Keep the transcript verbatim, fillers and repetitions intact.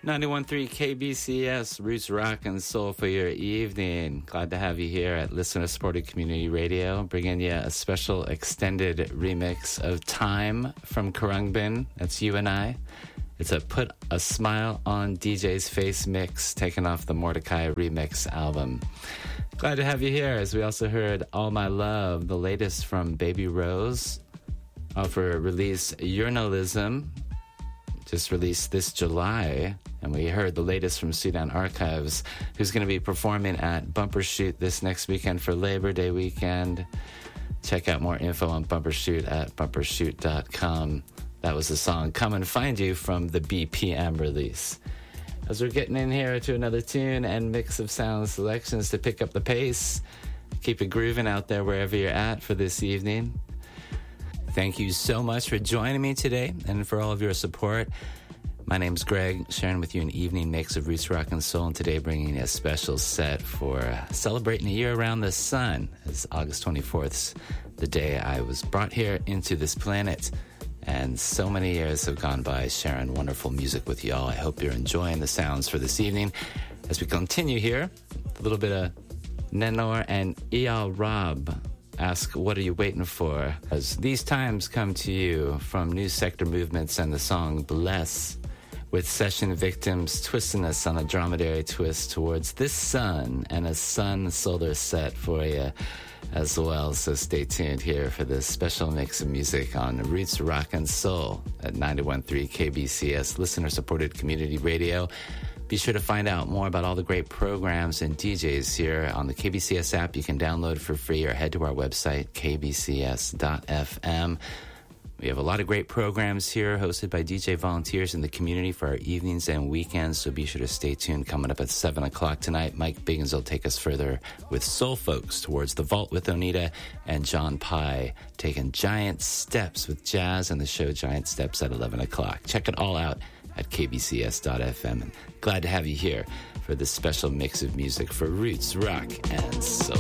ninety-one point three K B C S, Roots Rock and Soul for your evening. Glad to have you here at Listener-Supported Community Radio, bringing you a special extended remix of Time from Khruangbin. That's you and I. It's a Put a Smile on D J's Face mix, taken off the Mordecai Remix album. Glad to have you here, as we also heard All My Love, the latest from Baby Rose, off her release Journalism, just released this July. And we heard the latest from Sudan Archives, who's going to be performing at Bumpershoot this next weekend for Labor Day weekend. Check out more info on Bumpershoot at bumpershoot dot com. That was the song Come and Find You from the B P M release. As we're getting in here to another tune and mix of sound selections to pick up the pace, keep it grooving out there wherever you're at for this evening. Thank you so much for joining me today and for all of your support. My name's Greg, sharing with you an evening mix of Roots Rock and Soul, and today bringing you a special set for celebrating a year around the sun, as August twenty-fourth, the day I was brought here into this planet. And so many years have gone by sharing wonderful music with y'all. I hope you're enjoying the sounds for this evening. As we continue here, a little bit of Nenor and Eyal Rob ask, what are you waiting for? As these times come to you from New Sector Movements and the song Bless, with Session Victims twisting us on a dromedary twist towards this sun and a sun solar set for you as well. So stay tuned here for this special mix of music on Roots Rock and Soul at ninety-one point three K B C S, listener-supported community radio. Be sure to find out more about all the great programs and D Js here on the K B C S app. You can download for free or head to our website, k b c s dot f m. We have a lot of great programs here hosted by D J volunteers in the community for our evenings and weekends, so be sure to stay tuned. Coming up at seven o'clock tonight, Mike Biggins will take us further with Soul Folks towards the Vault with Onita, and John Pye taking giant steps with jazz and the show Giant Steps at eleven o'clock. Check it all out at k b c s dot f m. And glad to have you here for this special mix of music for Roots, Rock, and Soul.